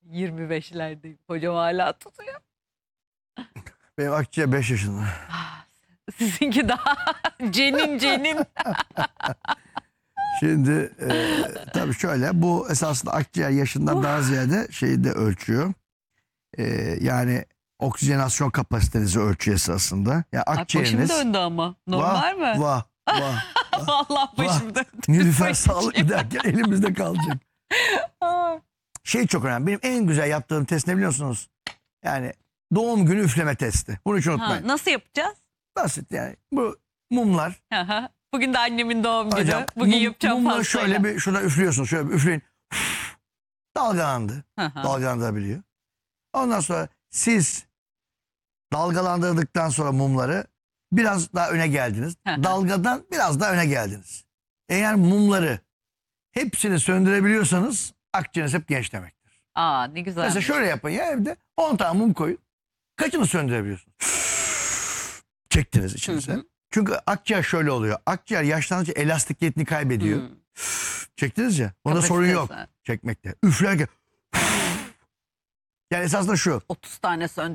25'lerdeyim. Hocam hala tutuyor. Benim akciğer 5 yaşında. Sizinki daha cenin. Şimdi tabii şöyle, bu esasında akciğer yaşından daha ziyade şeyi de ölçüyor. Yani oksijenasyon kapasitenizi ölçüyor esasında. Yani Ay, başım akciğeriniz döndü ama. Normal mi? vah. Vallahi başım döndü. Nilüfer Başım sağlık derken elimizde kalacak. Aa, Şey çok önemli. Benim en güzel yaptığım test ne biliyorsunuz? Yani doğum günü üfleme testi. Bunu hiç unutmayın. nasıl yapacağız? Basit yani. Bu mumlar. Aha. Bugün de annemin doğum günü. Hocam, Bugün yapacağım mumları pastayla. şöyle bir şuna üflüyorsunuz. Şöyle bir üfleyin. Dalgalandı. Aha. Dalgalandırabiliyor. Ondan sonra siz dalgalandırdıktan sonra mumları biraz daha öne geldiniz. Dalgadan biraz daha öne geldiniz. Eğer mumları hepsini söndürebiliyorsanız akciğeriniz hep genç demektir. Aa, ne güzel. Mesela şöyle yapın ya, evde 10 tane mum koyun. Kaçını söndürebiliyorsunuz? Çektiniz içinize. Hı hı. Çünkü akciğer şöyle oluyor. Akciğer yaşlandıkça elastikiyetini kaybediyor. Çektiniz ya. Bunda sorun yok çekmekte. Üflerken yani esasında şu. 30 tane söndü.